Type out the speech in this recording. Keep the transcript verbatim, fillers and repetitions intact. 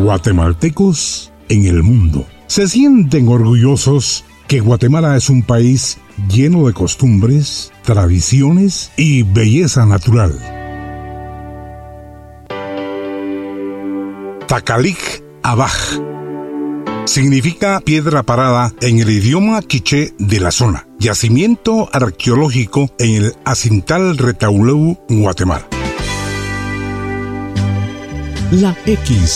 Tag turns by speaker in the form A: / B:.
A: Guatemaltecos en el mundo se sienten orgullosos que Guatemala es un país lleno de costumbres, tradiciones y belleza natural. Takalik Abaj significa piedra parada en el idioma quiché de la zona, yacimiento arqueológico en el Acintal Retauleu, Guatemala.
B: La X